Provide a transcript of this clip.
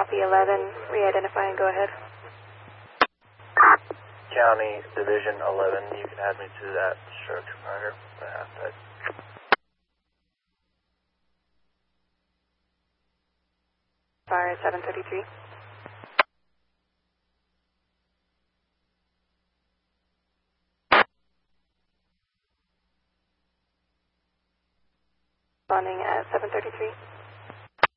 Copy 11, re-identify and go ahead. County Division 11, you can add me to that stroke provider. Fire 733. Responding at 733.